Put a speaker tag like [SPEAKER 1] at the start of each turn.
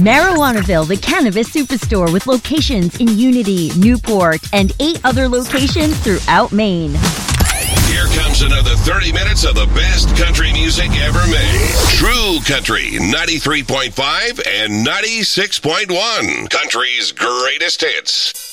[SPEAKER 1] Marijuanaville, the cannabis superstore with locations in Unity, Newport, and 8 other locations throughout Maine.
[SPEAKER 2] Here comes another 30 minutes of the best country music ever made. True Country 93.5 and 96.1. Country's greatest hits.